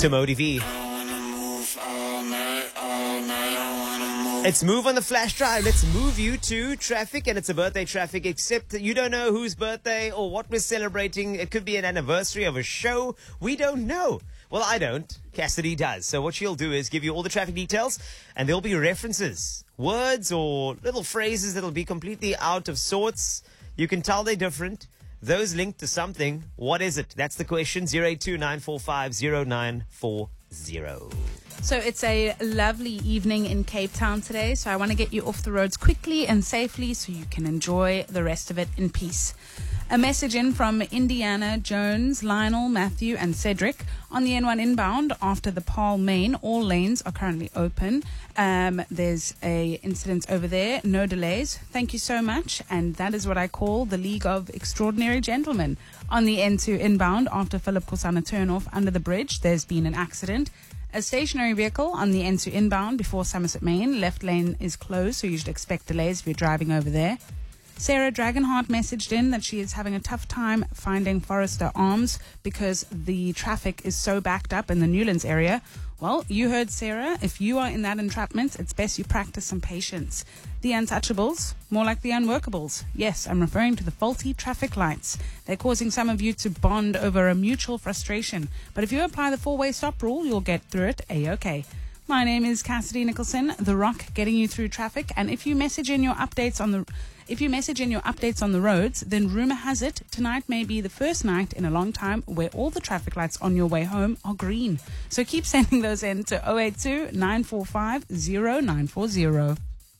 to Modi V. It's Move on the Flash Drive. Let's move you to traffic, and it's a birthday traffic, except that you don't know whose birthday or what we're celebrating. It could be an anniversary of a show. We don't know. Well, I don't. Cassidy does. So what she'll do is give you all the traffic details, and there'll be references, words or little phrases that'll be completely out of sorts. You can tell they're different. Those linked to something. What is it? That's the question. 082-945-0940. So it's a lovely evening in Cape Town today. So I want to get you off the roads quickly and safely so you can enjoy the rest of it in peace. A message in from Indiana, Jones, Lionel, Matthew and Cedric on the N1 inbound after the Paarl Main. All lanes are currently open. There's a incident over there. No delays. Thank you so much. And that is what I call the League of Extraordinary Gentlemen. On the N2 inbound after Philip Kosana turnoff under the bridge, there's been an accident. A stationary vehicle on the N2 inbound before Somerset Main. Left lane is closed, so you should expect delays if you're driving over there. Sarah Dragonheart messaged in that she is having a tough time finding Forrester Arms because the traffic is so backed up in the Newlands area. Well, you heard Sarah. If you are in that entrapment, it's best you practice some patience. The untouchables, more like the unworkables. Yes, I'm referring to the faulty traffic lights. They're causing some of you to bond over a mutual frustration. But if you apply the four-way stop rule, you'll get through it A-OK. My name is Cassidy Nicholson, The Rock, getting you through traffic. And if you message in your updates on the roads, then rumor has it tonight may be the first night in a long time where all the traffic lights on your way home are green. So keep sending those in to 082-945-0940.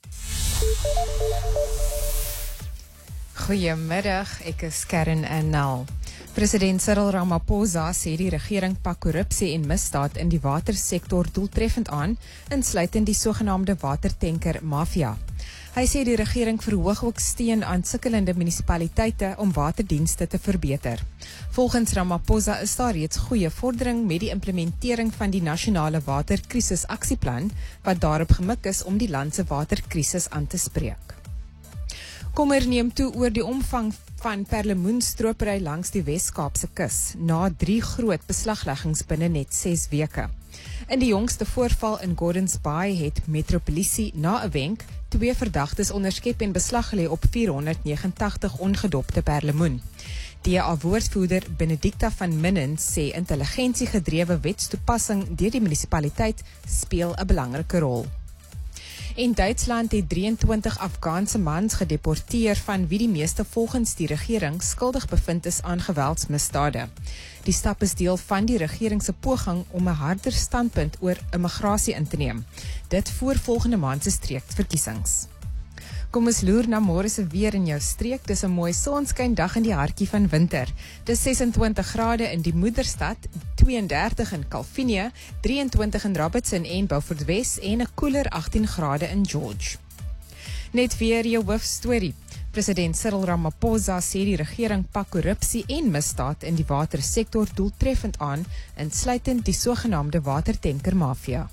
Goeiemiddag, ek is Karen Annal. President Cyril Ramaphosa sê die regering pak korrupsie en misdaad in die watersektor doeltreffend aan, insluitend die sogenaamde watertanker mafia. Hy sê die regering verhoog ook steun aan sukkelende munisipaliteite om waterdienste te verbeter. Volgens Ramaphosa is daar reeds goeie vordering met die implementering van die nasionale waterkrisisaksieplan wat daarop gemik is om die land se waterkrisis aan te spreek. Kommer neem toe oor die omvang van perlemoenstropery langs die Wes-Kaapse kus na 3 groot beslagleggings binne net 6 weke. In die jongste voorval in Gordons Bay het Metropolisie na 'n wenk 2 verdagtes onderskep en beslag gelê op 489 ongedopte perlemoen. DA-woordvoerder Benedicta van Minnen sê intelligensiegedrewe wetstoepassing deur die munisipaliteit speel 'n belangrike rol. En Duitsland het 23 Afghaanse mans gedeporteer van wie die meeste volgens die regering skuldig bevind is aan geweldsmisdade. Die stap is deel van die regering se poging om 'n harder standpunt oor immigrasie in te neem. Dit voor volgende maand se streekverkiesings. Kom ons loer na môre se weer in jou streek. Dis 'n mooi sonskyn dag in die hartjie van winter. Dis 26 grade in die moederstad, 32 in Kalvinia, 23 in Robertson en Beaufort Wes en 'n koeler 18 grade in George. Net weer jou hoofstorie. President Cyril Ramaphosa sê die regering pak korrupsie en misdaad in die watersektor doeltreffend aan, insluitend die sogenaamde watertanker mafia.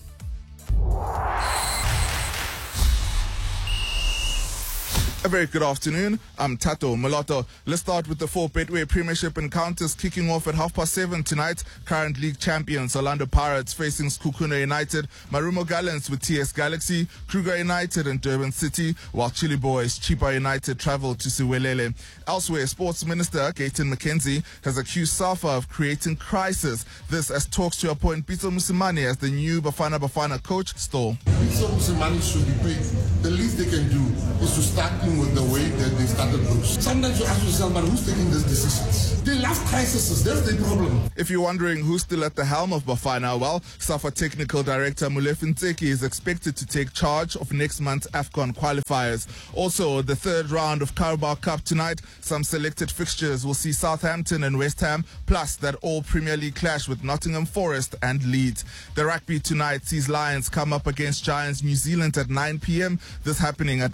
A very good afternoon. I'm Tato Moloto. Let's start with the 4 Betway Premiership encounters kicking off at 7:30 tonight. Current league champions Orlando Pirates facing Skukuna United, Marumo Gallants with TS Galaxy, Kruger United and Durban City, while Chili Boys Chipa United travel to Siwelele. Elsewhere, Sports Minister Gayton McKenzie has accused SAFA of creating crisis. This as talks to appoint Pitso Musimani as the new Bafana Bafana coach stall. Pitso Musimani should be paid. The least they can do is to start with the way that they started Bruce. Sometimes you ask yourself, but who's taking these decisions? They love crises, that's the problem. If you're wondering who's still at the helm of Bafana, well, SAFA Technical Director Molefi Ntseki is expected to take charge of next month's AFCON qualifiers. Also, the third round of Carabao Cup tonight, some selected fixtures will see Southampton and West Ham, plus that all Premier League clash with Nottingham Forest and Leeds. The rugby tonight sees Lions come up against Giants New Zealand at 9 p.m. This happening at Ellis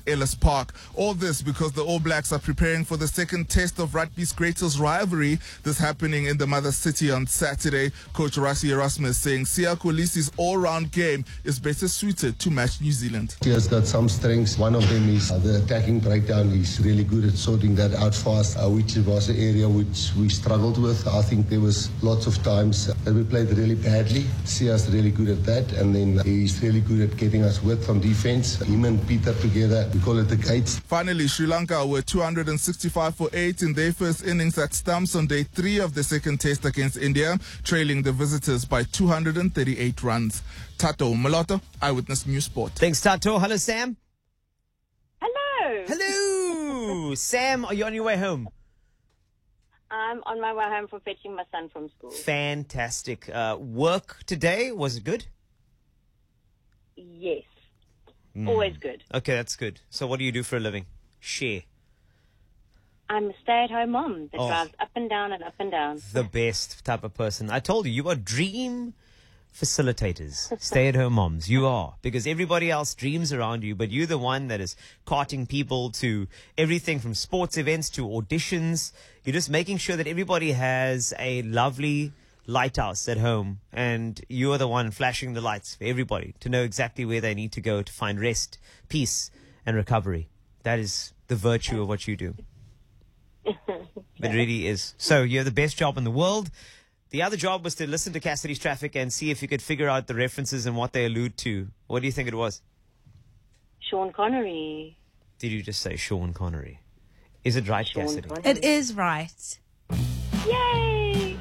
Park. All this because the All Blacks are preparing for the second test of rugby's greatest rivalry. This happening in the mother city on Saturday. Coach Rassie Erasmus saying Siya Kolisi's all-round game is better suited to match New Zealand. He has got some strengths. One of them is the attacking breakdown. He's really good at sorting that out fast, which was the area which we struggled with. I think there was lots of times that we played really badly. Sia's really good at that, and then he's really good at getting us width on defense. Him and Peter together, we call it the gates. Finally, Sri Lanka were 265 for 8 in their first innings at Stumps on day 3 of the second test against India, trailing the visitors by 238 runs. Tato Maloto, Eyewitness News Sport. Thanks, Tato. Hello, Sam. Hello. Hello. Sam, are you on your way home? I'm on my way home from fetching my son from school. Fantastic. Work today, was it good? Yes. Always good. Okay, that's good. So what do you do for a living? Share. I'm a stay-at-home mom that Oh. drives up and down and up and down. The best type of person. I told you, you are dream facilitators, stay-at-home moms. You are. Because everybody else dreams around you, but you're the one that is carting people to everything from sports events to auditions. You're just making sure that everybody has a lovely lighthouse at home, and you are the one flashing the lights for everybody to know exactly where they need to go to find rest, peace, and recovery. That is the virtue of what you do. It really is. So you have the best job in the world. The other job was to listen to Cassidy's Traffic and see if you could figure out the references and what they allude to. What do you think it was? Sean Connery. Did you just say Sean Connery? Is it right, Sean Cassidy? Connery. It is right. Yay!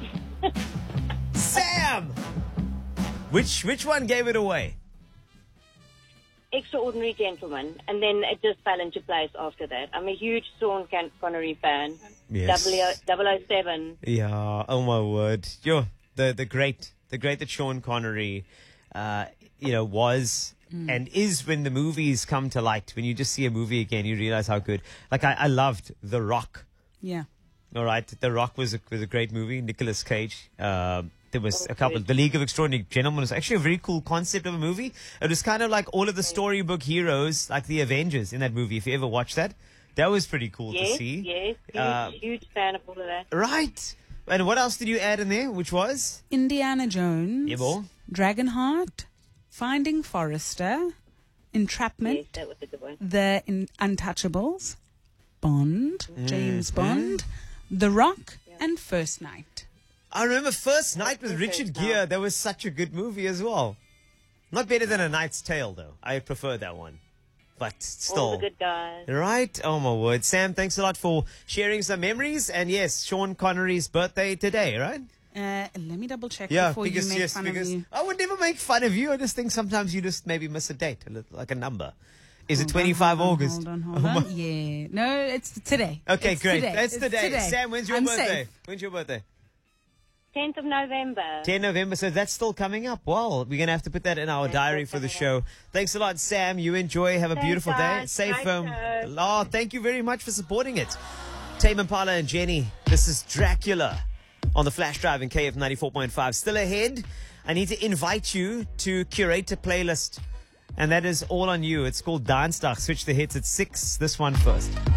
Sam! Which one gave it away? Extraordinary Gentleman. And then it just fell into place after that. I'm a huge Sean Connery fan. Yes. 007. Yeah, oh my word. Yo, the great that Sean Connery, was and is when the movies come to light. When you just see a movie again, you realize how good. Like, I loved The Rock. Yeah. All right, The Rock was a great movie. Nicolas Cage. There was a couple. The League of Extraordinary Gentlemen was actually a very cool concept of a movie. It was kind of like all of the storybook heroes, like the Avengers in that movie. If you ever watched that, that was pretty cool to see. Yes. Huge fan of all of that. Right. And what else did you add in there? Which was? Indiana Jones. Yebo. Dragonheart. Finding Forrester. Entrapment. Yes, that was a good one. The Untouchables. Bond. James Bond. The Rock. And First Night. I remember First Night with Richard First Gere. Night. That was such a good movie as well. Not better than A Knight's Tale, though. I prefer that one. But still. All the good guys. Right? Oh, my word. Sam, thanks a lot for sharing some memories. And yes, Sean Connery's birthday today, right? Let me double check Yeah, before you make fun of me. I would never make fun of you. I just think sometimes you just maybe miss a date, like a number. Is it 25 August? Hold on. Yeah. No, it's today. Okay, It's great. today. That's It's the day. today. Sam, when's your I'm birthday? safe. When's your birthday? 10th of November. 10 November, so that's still coming up. Well, we're going to have to put that in our diary for the show. Thanks a lot, Sam. You enjoy. Have a Thanks, beautiful day. guys. Safe Great home. show. Oh, thank you very much for supporting it. Tame Impala and Jenny, this is Dracula on the Flash Drive in KF 94.5. Still ahead, I need to invite you to curate a playlist. And that is all on you. It's called Dance Dag. Switch the hits at 6. This one first.